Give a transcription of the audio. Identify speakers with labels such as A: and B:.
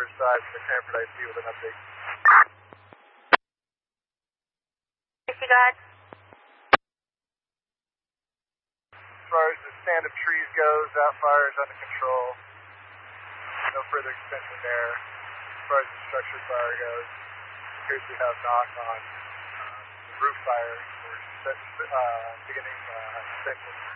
A: Riverside from the Cranford IC with an update.
B: God.
A: As far as the stand of trees goes, that fire is under control. No further extension there. As far as the structure fire goes, appears we have knock on the roof fire. We're beginning extension.